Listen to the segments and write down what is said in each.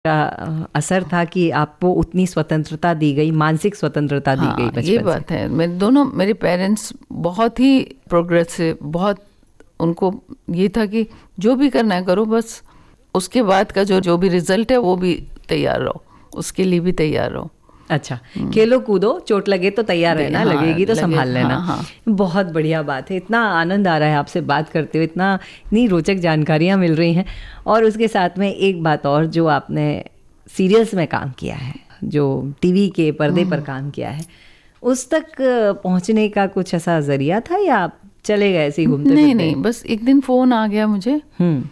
का असर था कि आपको उतनी स्वतंत्रता दी गई, मानसिक स्वतंत्रता दी गई बचपन ये से? बात है। मेरे पेरेंट्स बहुत ही प्रोग्रेसिव, बहुत, उनको ये था कि जो भी करना है करो, बस उसके बाद का जो भी रिजल्ट है वो भी तैयार रहो, उसके लिए भी तैयार रहो। अच्छा, खेलो कूदो, चोट लगे तो तैयार रहना, लगेगी तो संभाल लेना। हाँ। बहुत बढ़िया बात है। इतना आनंद आ रहा है आपसे बात करते हुए, इतनी रोचक जानकारियाँ मिल रही हैं। और उसके साथ में एक बात और, जो आपने सीरियल्स में काम किया है, जो टीवी के पर्दे पर काम किया है, उस तक पहुंचने का कुछ ऐसा जरिया था या आप चले गए ऐसे ही घूमते फिरते? नहीं, बस एक दिन फ़ोन आ गया मुझे,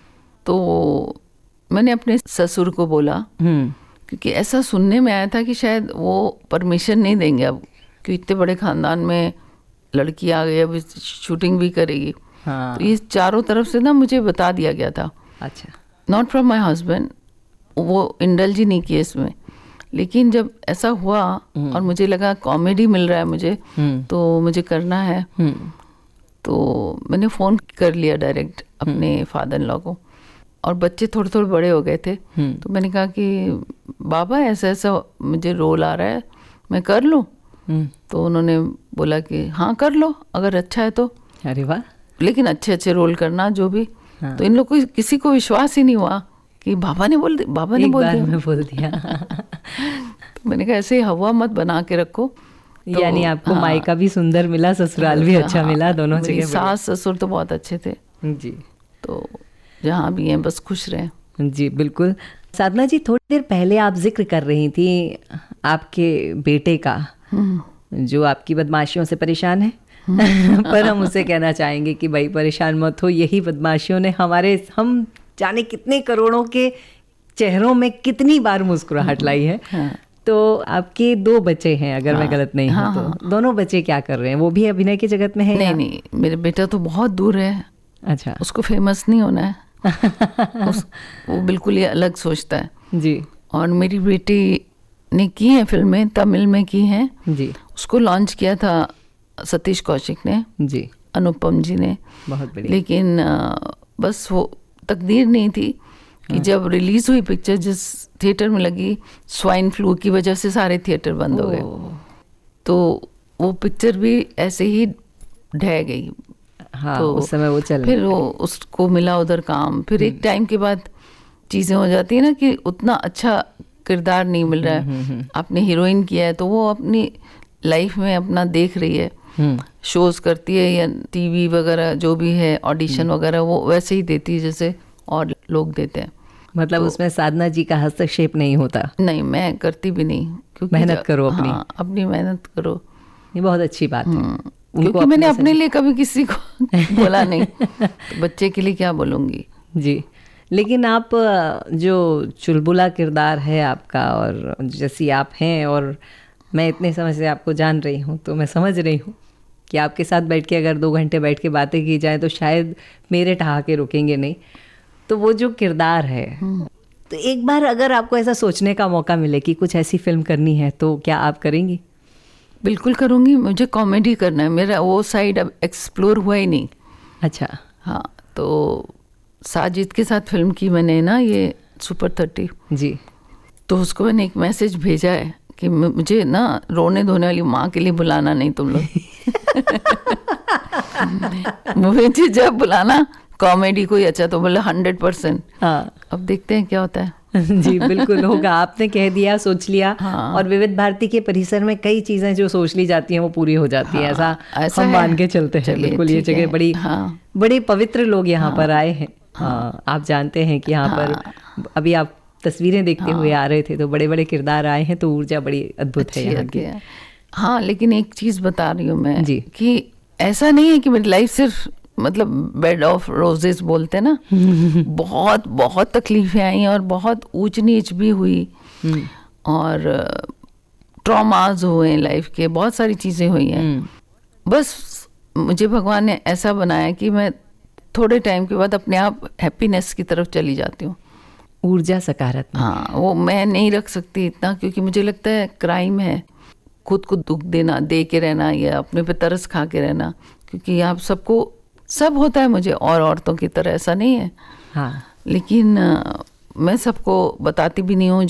तो मैंने अपने ससुर को बोला, क्योंकि ऐसा सुनने में आया था कि शायद वो परमिशन नहीं देंगे अब, कि इतने बड़े ख़ानदान में लड़की आ गई, अब शूटिंग भी करेगी। हाँ। तो ये चारों तरफ से ना मुझे बता दिया गया था। अच्छा। नॉट फ्रॉम माई हस्बैंड, वो इंडल्ज ही नहीं किए इसमें। लेकिन जब ऐसा हुआ और मुझे लगा कॉमेडी मिल रहा है मुझे, तो मुझे करना है, तो मैंने फ़ोन कर लिया डायरेक्ट अपने फादर इन लॉ को। और बच्चे थोड़े थोड़े बड़े हो गए थे, तो मैंने कहा कि बाबा ऐसा ऐसा मुझे रोल आ रहा है, मैं कर लूँ? तो उन्होंने बोला कि हाँ कर लो, अगर अच्छा है तो। अरे वाह। लेकिन अच्छे अच्छे रोल करना जो भी। हाँ। तो इन लोग को किसी को विश्वास ही नहीं हुआ कि बाबा ने बोल दिया। तो मैंने कहा ऐसे हवा मत बना के रखो। तो यानी आपको मायका भी सुंदर मिला, ससुराल भी अच्छा मिला, दोनों जगह। सास ससुर तो बहुत अच्छे थे जी। तो जहाँ भी हैं बस खुश रहें। जी बिल्कुल। साधना जी, थोड़ी देर पहले आप जिक्र कर रही थी आपके बेटे का, जो आपकी बदमाशियों से परेशान है। पर हम उसे कहना चाहेंगे कि भाई परेशान मत हो, यही बदमाशियों ने हम जाने कितने करोड़ों के चेहरों में कितनी बार मुस्कुराहट लाई है। तो आपके 2 बच्चे हैं अगर मैं गलत नहीं हूँ तो। दोनों बच्चे क्या कर रहे हैं? वो भी अभिनय की जगत में है? नहीं, मेरे बेटा तो बहुत दूर है। अच्छा। उसको फेमस नहीं होना है। वो बिल्कुल ही अलग सोचता है जी। और मेरी बेटी ने की है फिल्में, तमिल में की हैं जी। उसको लॉन्च किया था सतीश कौशिक ने जी, अनुपम जी ने, बहुत बढ़िया। लेकिन बस वो तकदीर नहीं थी कि जब रिलीज हुई पिक्चर, जिस थिएटर में लगी, स्वाइन फ्लू की वजह से सारे थिएटर बंद हो गए, तो वो पिक्चर भी ऐसे ही ढह गई। हाँ, तो उस समय वो चल, फिर वो उसको मिला उधर काम, फिर एक टाइम के बाद चीज़ें हो जाती है ना कि उतना अच्छा किरदार नहीं मिल रहा है। आपने हीरोइन किया है तो वो अपनी लाइफ में अपना देख रही है, शोज करती है या टीवी वगैरह जो भी है, ऑडिशन वगैरह वो वैसे ही देती है जैसे और लोग देते हैं। मतलब तो उसमें साधना जी का हस्तक्षेप नहीं होता? नहीं, मैं करती भी नहीं, क्योंकि मेहनत करो अपनी। हाँ, अपनी मेहनत करो, ये बहुत अच्छी बात है। क्योंकि मैंने अपने लिए कभी किसी को बोला नहीं, तो बच्चे के लिए क्या बोलूँगी। जी। लेकिन आप जो चुलबुला किरदार है आपका, और जैसी आप हैं, और मैं इतने समय से आपको जान रही हूँ, तो मैं समझ रही हूँ कि आपके साथ बैठ के अगर 2 घंटे बैठ के बातें की जाए तो शायद मेरे ठहाके रुकेंगे नहीं। तो वो जो किरदार है, तो एक बार अगर आपको ऐसा सोचने का मौका मिले कि कुछ ऐसी फिल्म करनी है, तो क्या आप करेंगी? बिल्कुल करूँगी। मुझे कॉमेडी करना है, मेरा वो साइड अब एक्सप्लोर हुआ ही नहीं। अच्छा। हाँ, तो साजिद के साथ फिल्म की मैंने ना, ये सुपर 30 जी। तो उसको मैंने एक मैसेज भेजा है कि मुझे ना रोने धोने वाली माँ के लिए बुलाना नहीं तुम लोग। मुझे जब बुलाना कॉमेडी कोई अच्छा, तो बोले 100%। हाँ, अब देखते हैं क्या होता है। जी बिल्कुल होगा। आपने कह दिया, सोच लिया। हाँ। और विविध भारती के परिसर में कई चीजें जो सोच ली जाती हैं वो पूरी हो जाती हैं। हाँ, ऐसा हम मान के चलते हैं। बिल्कुल, ये जगह बड़ी, हाँ, बड़े पवित्र लोग यहाँ पर आए हैं। हाँ, आप जानते हैं कि यहाँ पर अभी आप तस्वीरें देखते हुए आ रहे थे, तो बड़े बड़े किरदार आए हैं, तो ऊर्जा बड़ी अद्भुत है यहाँ की। हाँ, लेकिन एक चीज बता रही हूँ मैं जी, कि ऐसा नहीं है कि मेरी लाइफ सिर्फ मतलब बेड ऑफ रोजेस बोलते हैं ना, बहुत बहुत तकलीफें आई और बहुत ऊंच नीच भी हुई और ट्रॉमाज हुए लाइफ के, बहुत सारी चीज़ें हुई हैं। बस मुझे भगवान ने ऐसा बनाया कि मैं थोड़े टाइम के बाद अपने आप हैप्पीनेस की तरफ चली जाती हूँ, ऊर्जा सकारात्मक। हाँ, वो मैं नहीं रख सकती इतना, क्योंकि मुझे लगता है क्राइम है खुद को दुख देना, दे के रहना या अपने पे तरस खा के रहना, क्योंकि आप सबको सब होता है मुझे और औरतों की तरह, ऐसा नहीं है। हाँ, लेकिन मैं सबको बताती भी नहीं हूँ